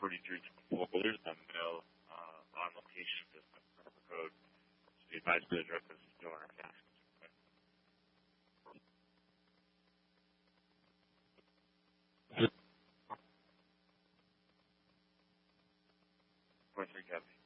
pretty due to employers that mail on location business code. So the advice to address this is still in our tax. 23 Kevin.